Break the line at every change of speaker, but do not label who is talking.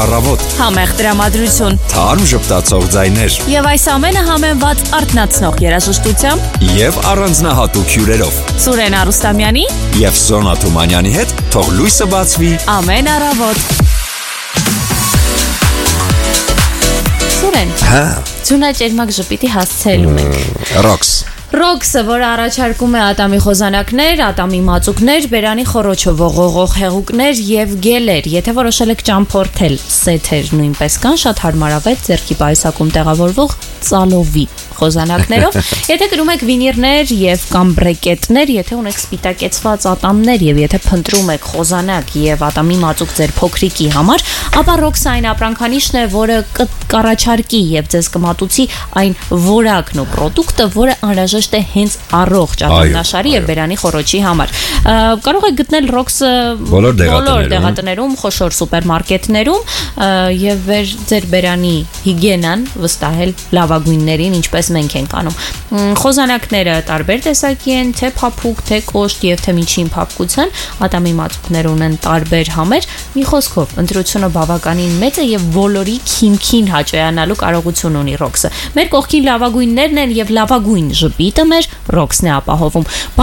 Առավոտ,
Համեղ տրամադրություն
թարմ ժպտացող ձայներ
եւ այս ամենը համեմված արթնացնող երաժշտությամբ
եւ առանձնահատուկ հյուրերով։
Սուրեն Արուստամյանի
Եվ Սոնա Թումանյանի հետ թող լույսը բացվի
ամեն առավոտ։ Սուրեն, ձյունաճերմակ ժպիտի հասցեելու ենք։ Ռոքսը, որը առաջարկում է ատամի խոզանակներ, ատամի մածուկներ, բերանի խոռոչը ողողող հեղուկներ եւ գելեր։ Եթե որոշել եք ճամփորդել, սեթեր նույնպես կան, շատ հարմարավետ ձեռքի պայուսակում տեղավորվող ծալովի խոզանակներով։ Եթե կրում եք վինիրներ եւ կամ բրեկետներ, եթե ունեք սպիտակեցված ատամներ եւ եթե փնտրում եք խոզանակ եւ ատամի մածուկ ձեր փոքրիկի համար, ապա ռոքսը այն ապրանքանիշն է, որը կառաջարկի եւ ձեզ կմատուցի այն որակն ու պրոդուկտը, որը անհրաժեշտ է հենց առողջ ատամնաշարի եւ բերանի խոռոչի համար։ Կարող եք գտնել ռոքսը բոլոր դեղատներում, խոշոր սուպերմարկետներում եւ ձեր բերանի հիգիենան վստահել լավագույններին, ինչպես մենք ենք անում։ Խոզանակները տարբեր տեսակի են, թե փափուկ, թե կոշտ եւ թե միջին փափկության, ատամի մածուկներ ունեն տարբեր համեր։ Մի խոսքով, ընտրությունը բավականին մեծ է եւ բոլորի քիմքին հաճոյանալու կարողություն ունի ռոքսը։ Մեր կողքին լավագույններն են եւ լավագույն ժպիտը մեր ռոքսն է ապահովում։